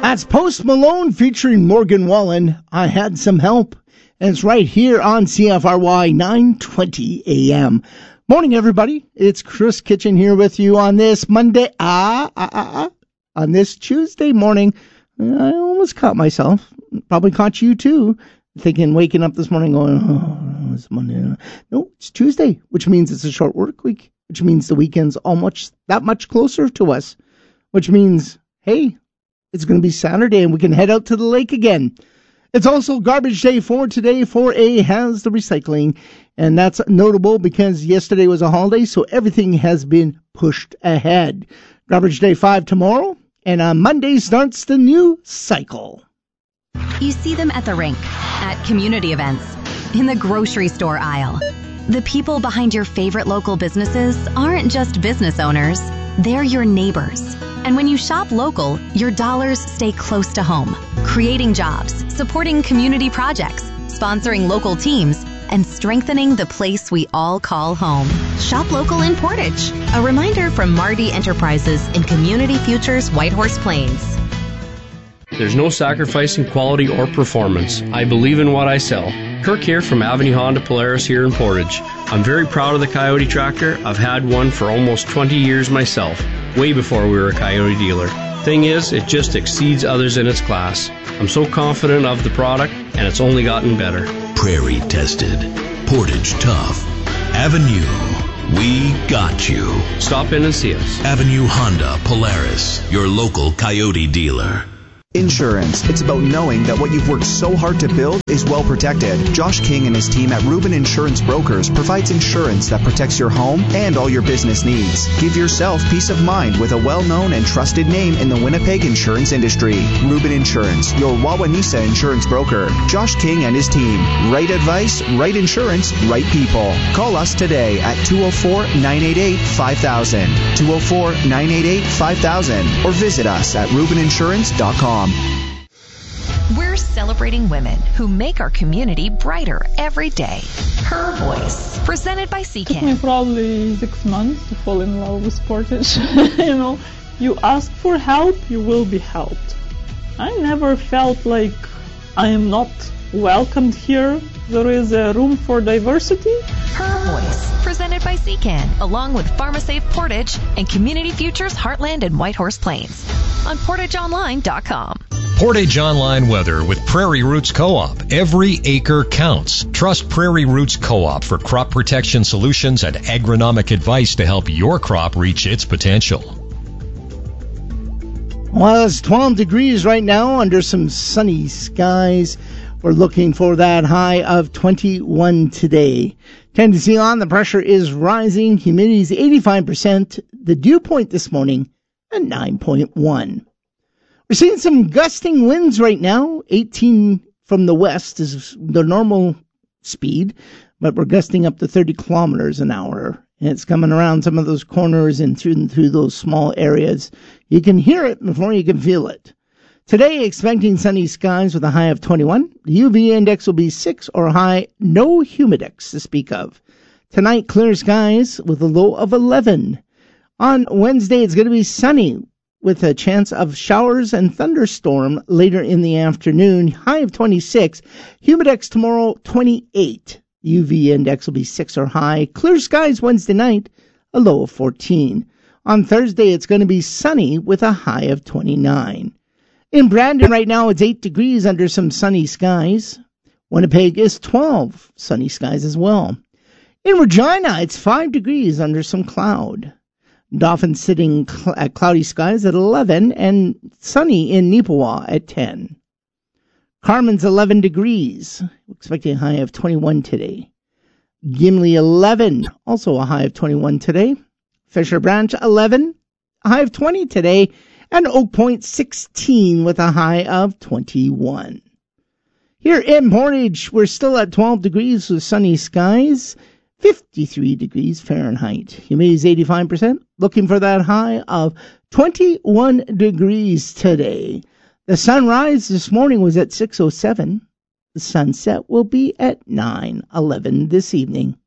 That's Post Malone featuring Morgan Wallen. I Had Some Help. And it's right here on CFRY 920 AM. Morning, everybody. It's Chris Kitchen here with you on this Monday. On this Tuesday morning. I almost caught myself. Probably caught you too. Thinking, waking up this morning going, oh, it's Monday. No, it's Tuesday, which means it's a short work week, which means the weekend's that much closer to us, which means, hey, it's going to be Saturday and we can head out to the lake again. It's also garbage day for today. 4A has the recycling, and that's notable because yesterday was a holiday, so everything has been pushed ahead. Garbage day 5 tomorrow, and on Monday starts the new cycle. You see them at the rink, at community events, in the grocery store aisle. The people behind your favorite local businesses aren't just business owners, they're your neighbors. And when you shop local, your dollars stay close to home, creating jobs, supporting community projects, sponsoring local teams, and strengthening the place we all call home. Shop local in Portage. A reminder from Marty Enterprises in Community Futures Whitehorse Plains. There's no sacrificing quality or performance. I believe in what I sell. Kirk here from Avenue Honda Polaris here in Portage. I'm very proud of the Coyote tractor. I've had one for almost 20 years myself, way before we were a Coyote dealer. Thing is, it just exceeds others in its class. I'm so confident of the product, and it's only gotten better. Prairie tested. Portage tough. Avenue. We got you. Stop in and see us. Avenue Honda Polaris, your local Coyote dealer. Insurance. It's about knowing that what you've worked so hard to build is well protected. Josh King and his team at Rubin Insurance Brokers provides insurance that protects your home and all your business needs. Give yourself peace of mind with a well-known and trusted name in the Winnipeg insurance industry. Rubin Insurance, your Wawanesa insurance broker. Josh King and his team. Right advice, right insurance, right people. Call us today at 204-988-5000, 204-988-5000, or visit us at rubininsurance.com. We're celebrating women who make our community brighter every day. Her Voice, presented by It took me Secan. probably 6 months to fall in love with Portage. You ask for help, you will be helped. I never felt like I am not welcomed here. There is a room for diversity. Her Voice, presented by Secan, along with PharmaSafe Portage and Community Futures Heartland and Whitehorse Plains on PortageOnline.com. Portage Online weather with Prairie Roots Co-op. Every acre counts. Trust Prairie Roots Co-op for crop protection solutions and agronomic advice to help your crop reach its potential. Well, it's 12 degrees right now under some sunny skies. We're looking for that high of 21 today. Tendency on, the pressure is rising. Humidity is 85%. The dew point this morning at 9.1. We're seeing some gusting winds right now. 18 from the west is the normal speed, but we're gusting up to 30 kilometers an hour. And it's coming around some of those corners and through those small areas. You can hear it before you can feel it. Today, expecting sunny skies with a high of 21. The UV index will be 6 or high. No humidex to speak of. Tonight, clear skies with a low of 11. On Wednesday, it's going to be sunny with a chance of showers and thunderstorm later in the afternoon. High of 26. Humidex tomorrow, 28. UV index will be 6 or high. Clear skies Wednesday night, a low of 14. On Thursday, it's going to be sunny with a high of 29. In Brandon right now, it's 8 degrees under some sunny skies. Winnipeg is 12, sunny skies as well. In Regina, it's 5 degrees under some cloud. Dauphin sitting at cloudy skies at 11 and sunny in Neepawa at 10. Carmen's 11 degrees. We're expecting a high of 21 today. Gimli 11, also a high of 21 today. Fisher Branch 11, a high of 20 today. And Oak Point 16 with a high of 21. Here in Portage, we're still at 12 degrees with sunny skies. 53 degrees Fahrenheit. Humidity is 85%. Looking for that high of 21 degrees today. The sunrise this morning was at 6:07. The sunset will be at 9:11 this evening.